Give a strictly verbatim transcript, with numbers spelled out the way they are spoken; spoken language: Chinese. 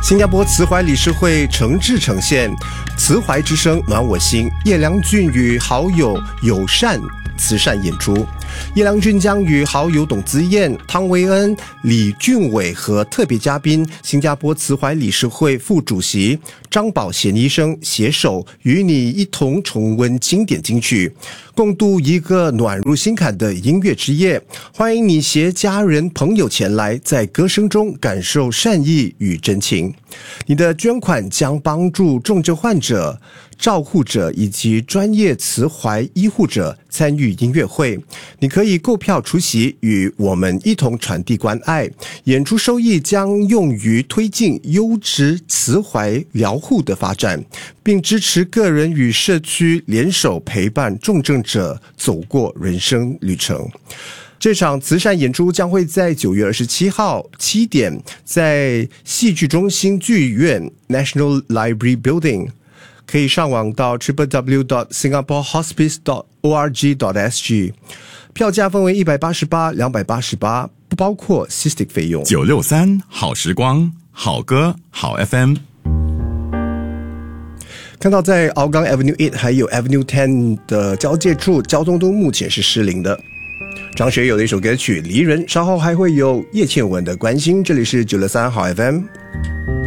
新加坡慈怀理事会诚挚呈现慈怀之声暖我心，叶良俊与好友友善慈善演出。叶良俊将与好友董姿燕、汤维恩、李俊伟和特别嘉宾新加坡慈怀理事会副主席张宝贤医生携手，与你一同重温经典金曲，共度一个暖入心坎的音乐之夜。欢迎你携家人朋友前来，在歌声中感受善意与真情。你的捐款将帮助重症患者、照护者以及专业慈怀医护者参与音乐会。你可以购票出席，与我们一同传递关爱。演出收益将用于推进优质慈怀疗护的发展，并支持个人与社区联手陪伴重症者走过人生旅程。这场慈善演出将会在九月二十七号七点在戏剧中心剧院 National Library Building， 可以上网到 double-u double-u double-u dot singapore hospice dot org dot s g， 票价分为一百八十八、两百八十八，不包括 C I S T I C 费用。 九六三好时光，好歌好 F M。 看到在鳌岗 Avenue 八还有 Avenue十的交界处，交通都目前是失灵的。张学友的一首歌曲《离人》，稍后还会有叶倩文的关心。这里是九六三好 F M。